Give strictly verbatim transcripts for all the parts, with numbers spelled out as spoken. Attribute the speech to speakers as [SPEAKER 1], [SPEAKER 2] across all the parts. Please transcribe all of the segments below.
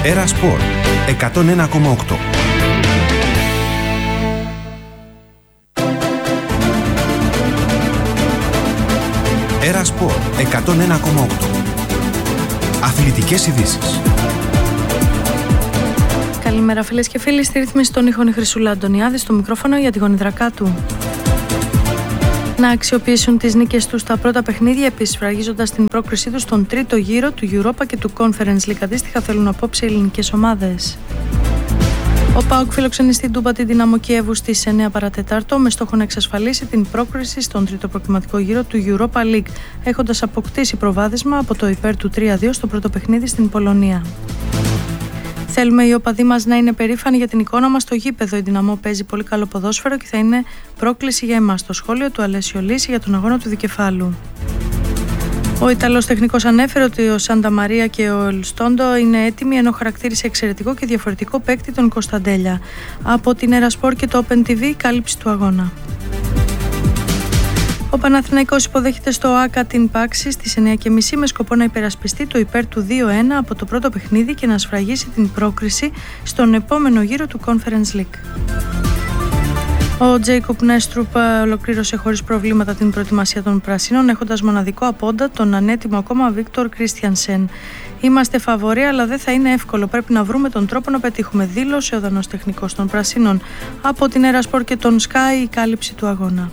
[SPEAKER 1] Έρα Σπορ εκατόν ένα κόμμα οκτώ. Έρα Σπορ εκατόν ένα κόμμα οκτώ. Αθλητικές ειδήσεις.
[SPEAKER 2] Καλημέρα φίλες και φίλοι, στη ρύθμιση των ήχων η Χρυσούλα Αντωνιάδη, στο μικρόφωνο για τη γονιδρακά του. Να αξιοποιήσουν τις νίκες τους στα πρώτα παιχνίδια, επισφραγίζοντας την πρόκρισή τους στον τρίτο γύρο του Europa και του Conference League. Αντίστοιχα θέλουν απόψε οι ελληνικές ομάδες. Ο ΠΑΟΚ φιλοξενεί στην Τούμπα τη Δυναμό Κιέβου στις εννιά παρά τέταρτο με στόχο να εξασφαλίσει την πρόκριση στον τρίτο προκριματικό γύρο του Europa League, έχοντας αποκτήσει προβάδισμα από το υπέρ του τρία δύο στο πρώτο παιχνίδι στην Πολωνία. Θέλουμε οι οπαδοί μας να είναι περήφανοι για την εικόνα μας στο γήπεδο. Η Δυναμό παίζει πολύ καλό ποδόσφαιρο και θα είναι πρόκληση για εμάς. Το σχόλιο του Αλέσιο Λύση για τον αγώνα του δικεφάλου. Ο Ιταλός τεχνικός ανέφερε ότι ο Σάντα Μαρία και ο Ελστόντο είναι έτοιμοι, ενώ χαρακτήρισε εξαιρετικό και διαφορετικό παίκτη τον Κωνσταντέλια. Από την Έρα Σπορ και το Open τι βι, κάλυψη του αγώνα. Ο Παναθηναϊκός υποδέχεται στο ΆΚΑ την Πάξη στις εννιά και μισή με σκοπό να υπερασπιστεί το υπέρ του δύο ένα από το πρώτο παιχνίδι και να σφραγίσει την πρόκριση στον επόμενο γύρο του Conference League. Ο Τζέικοπ Νέστρουπ ολοκλήρωσε χωρίς προβλήματα την προετοιμασία των Πρασίνων, έχοντας μοναδικό απόντα τον ανέτοιμο ακόμα Βίκτορ Κρίστιανσεν. Είμαστε φαβοροί, αλλά δεν θα είναι εύκολο. Πρέπει να βρούμε τον τρόπο να πετύχουμε, δήλωσε ο Δανός τεχνικός των Πρασίνων. Από την Έρα Σπορ και τον Sky, η κάλυψη του αγώνα.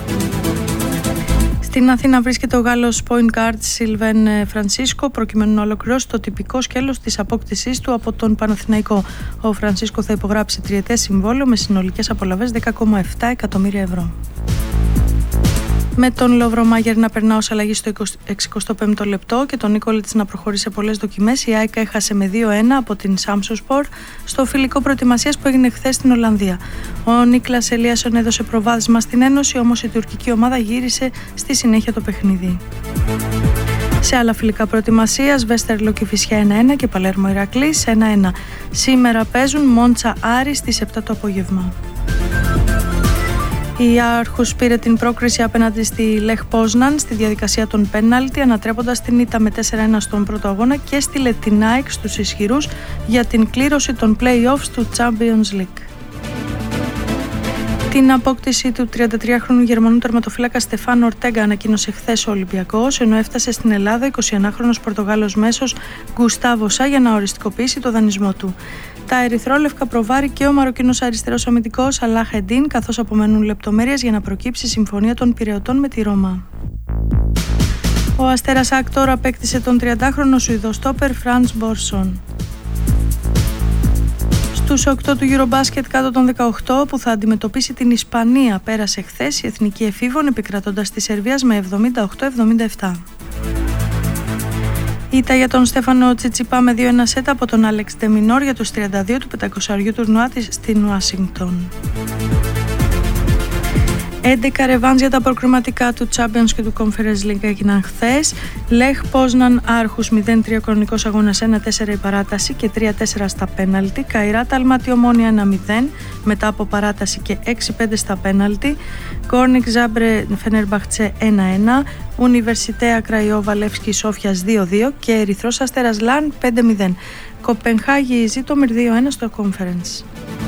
[SPEAKER 2] Στην Αθήνα βρίσκεται ο Γάλλος point guard Σίλβεν Φρανσίσκο, προκειμένου να ολοκληρώσει το τυπικό σκέλος της απόκτησής του από τον Παναθηναϊκό. Ο Φρανσίσκο θα υπογράψει τριετές συμβόλαιο με συνολικές απολαβές δέκα κόμμα επτά εκατομμύρια ευρώ. Με τον Λόβρο Μάγερ να περνά ως αλλαγή στο εξηκοστό πέμπτο λεπτό και τον Νίκολιτς να προχωρεί σε πολλές δοκιμές, η ΑΕΚ έχασε με δύο ένα από την Σάμσοσπορ στο φιλικό προετοιμασίας που έγινε χθες στην Ολλανδία. Ο Νίκλας Ελίασον έδωσε προβάδισμα στην Ένωση, όμως η τουρκική ομάδα γύρισε στη συνέχεια το παιχνίδι. Σε άλλα φιλικά προετοιμασίας, Βέστερλο Κηφισιά ένα ένα και Παλέρμο Ηρακλής ένα ένα. Σήμερα παίζουν Μόντσα Άρη στις επτά το απόγευμα. Η Άρχους πήρε την πρόκριση απέναντι στη Λεχ Πόσναν στη διαδικασία των πέναλτι, ανατρέποντας την ήττα με τέσσερα ένα στον πρώτο αγώνα και στείλε την ΑΕΚ στους ισχυρούς για την κλήρωση των play-offs του Champions League. Την απόκτηση του τριαντατριάχρονου Γερμανού τερματοφύλακα Στεφάν Ορτέγκα ανακοίνωσε χθες ο Ολυμπιακός, ενώ έφτασε στην Ελλάδα εικοσιενάχρονος Πορτογάλος μέσος Γκουστάβο Σα για να οριστικοποιήσει το δανεισμό του. Τα ερυθρόλευκα προβάρει και ο Μαροκινός αριστερός αμυντικός Αλάχ Εντίν, καθώς απομένουν λεπτομέρειες για να προκύψει η συμφωνία των Πειραιωτών με τη Ρώμα. Ο Αστέρας ΑΕΚ τώρα απέκτησε τον τριαντάχρονο Σουηδό στόπερ Φραντς Μπορσόν. Στους οκτώ του Eurobasket κάτω των δεκαοκτώ που θα αντιμετωπίσει την Ισπανία πέρασε χθες η εθνική εφήβων επικρατώντας τη Σερβίας με εβδομήντα οκτώ εβδομήντα επτά. Ήττα για τον Στέφανο Τσιτσιπά με δύο ένα σετ από τον Άλεξ Ντεμινόρ για τους τριάντα δύο του πεντακόσιου τουρνουά της στην Ουάσιγκτον. έντεκα ρεβάνς για τα προκριματικά του Champions και του Conference League έγιναν χθες. Λεχ Πόσναν Άρχους μηδέν τρία κανονικός αγώνας, ένα τέσσερα η παράταση και τρία τέσσερα στα πέναλτι. Καϊράτ Αλμάτι Ομόνια ένα μηδέν μετά από παράταση και έξι πέντε στα πέναλτι. Κόρνικ Ζάμπρε Φενερμπαχτσέ ένα ένα. Ουνιβερσιτέα Κραϊόβα Λεύσκη Σόφιας δύο δύο και Ερυθρός Αστέρας Λαν πέντε μηδέν. Κοπενχάγη Ζήτομιρ δύο ένα στο Conference.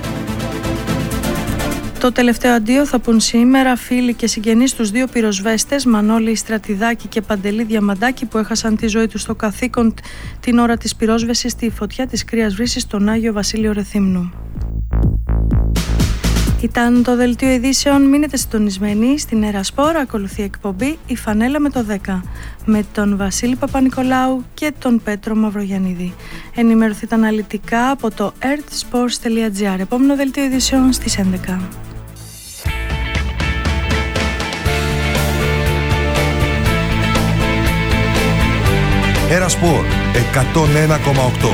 [SPEAKER 2] Το τελευταίο αντίο θα πουν σήμερα φίλοι και συγγενείς τους δύο πυροσβέστες Μανώλη Στρατιδάκη και Παντελή Διαμαντάκη που έχασαν τη ζωή τους στο καθήκον την ώρα της πυρόσβεσης στη φωτιά της κρύας βρύσης στον Άγιο Βασίλειο Ρεθύμνου. Ήταν το δελτίο ειδήσεων. Μείνετε συντονισμένοι στην Έρα Σπορ. Ακολουθεί εκπομπή Η Φανέλα με το δέκα με τον Βασίλη Παπα-Νικολάου και τον Πέτρο Μαυρογιαννίδη. Ενημερωθείτε αναλυτικά από το earthsports τελεία gr. Επόμενο δελτίο ειδήσεων στις έντεκα.
[SPEAKER 1] Έρα Σπορ εκατόν ένα κόμμα οκτώ.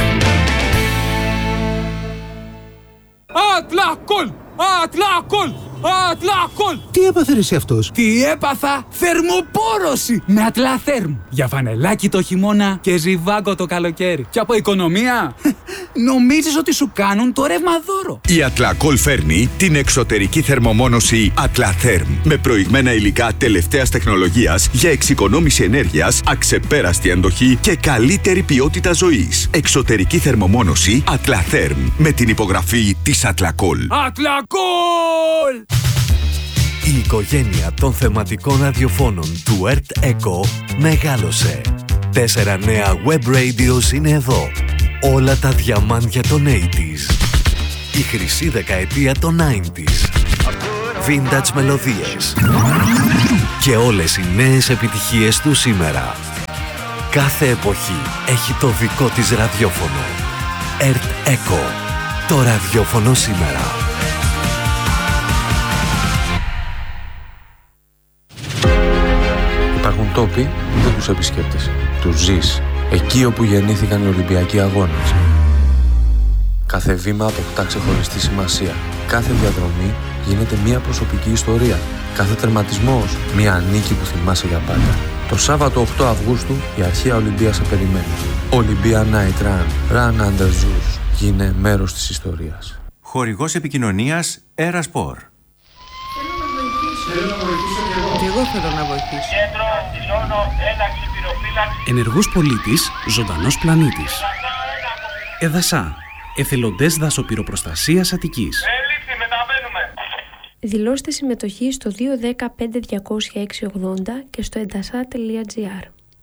[SPEAKER 3] Ατλάκολ! Ατλάκολ! Ατλάκολ!
[SPEAKER 4] Τι έπαθε ρε εσύ αυτός?
[SPEAKER 3] Τι έπαθα? Θερμοπόρωση με Ατλαθέρμ. Για φανελάκι το χειμώνα και ζιβάγκο το καλοκαίρι. Και από οικονομία Νομίζεις ότι σου κάνουν το ρεύμα δώρο.
[SPEAKER 4] Η Atlacool φέρνει την εξωτερική θερμομόνωση Atlatherm με προηγμένα υλικά τελευταίας τεχνολογίας για εξοικονόμηση ενέργειας, αξεπέραστη αντοχή και καλύτερη ποιότητα ζωής. Εξωτερική θερμομόνωση Atlatherm με την υπογραφή της Atlacool.
[SPEAKER 3] Atlacool!
[SPEAKER 5] Η οικογένεια των θεματικών ραδιοφώνων του ΕΡΤ Echo μεγάλωσε. Τέσσερα νέα web radios είναι εδώ. Όλα τα διαμάντια των ογδόντα. Η χρυσή δεκαετία των ενενήντα. Vintage μελωδίες. Και όλες οι νέες επιτυχίες του σήμερα. Κάθε εποχή έχει το δικό της ραδιόφωνο. ΕΡΤ Echo. Το ραδιόφωνο σήμερα.
[SPEAKER 6] Υπάρχουν τόποι που δεν τους επισκέπτεσαι. Τους ζεις εκεί όπου γεννήθηκαν οι Ολυμπιακοί Αγώνες. Κάθε βήμα αποκτά ξεχωριστή σημασία. Κάθε διαδρομή γίνεται μια προσωπική ιστορία. Κάθε τερματισμός μια νίκη που θυμάσαι για πάντα. Το Σάββατο οκτώ Αυγούστου η αρχαία Ολυμπία σε περιμένει. Olympia Night Run. Run Under Zeus. Γίνε μέρος της ιστορίας.
[SPEAKER 7] Χορηγός επικοινωνίας Eraspor.
[SPEAKER 8] Θέλω να βοηθήσω και εγώ.
[SPEAKER 9] Και εγώ θέλω να βοηθήσω.
[SPEAKER 10] Κέντρο Αντιλώνω, ένταξη πυροφύλαξη.
[SPEAKER 11] Ενεργός πολίτης, ζωντανός πλανήτης. ΕΔΑΣΑ, εθελοντές δασοπυροπροστασίας Αττικής.
[SPEAKER 10] Έληψη, μεταβαίνουμε.
[SPEAKER 12] Δηλώστε συμμετοχή στο δύο ένα μηδέν πέντε διακόσια έξι ογδόντα και στο εντασά τελεία τζι άρ.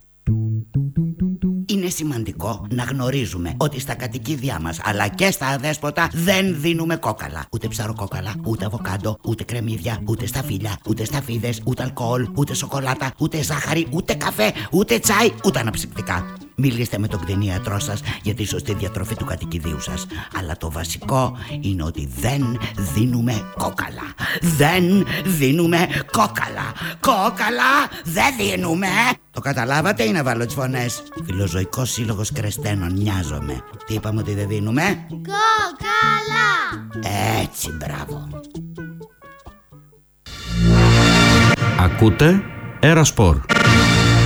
[SPEAKER 13] Είναι σημαντικό να γνωρίζουμε ότι στα κατοικίδια μας αλλά και στα αδέσποτα δεν δίνουμε κόκαλα. Ούτε ψαροκόκαλα, ούτε αβοκάντο, ούτε κρεμμύδια, ούτε σταφύλια, ούτε σταφίδες, ούτε αλκοόλ, ούτε σοκολάτα, ούτε ζάχαρη, ούτε καφέ, ούτε τσάι, ούτε αναψυκτικά. Μιλήστε με τον κτηνίατρό σας για τη σωστή διατροφή του κατοικιδίου σας. Αλλά το βασικό είναι ότι δεν δίνουμε κόκαλα. Δεν δίνουμε κόκαλα. Κόκαλα δεν δίνουμε. Το καταλάβατε ή να βάλω τις φωνές? Φιλοζωικός Σύλλογος Κρεστένων, νοιάζομαι. Τι είπαμε ότι δεν δίνουμε?
[SPEAKER 14] Κόκαλα.
[SPEAKER 13] Έτσι, μπράβο.
[SPEAKER 15] Ακούτε Eraspor.